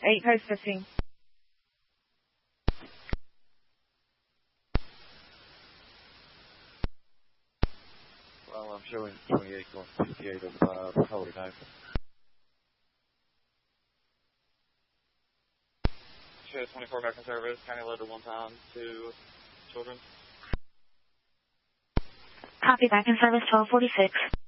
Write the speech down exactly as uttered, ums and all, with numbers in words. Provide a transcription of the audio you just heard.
eight processing. Well, I'm showing twenty-eight going fifty-eight oh five, holding open. Show twenty-four back in service, county loaded one time to children. Copy, back in service twelve forty-six.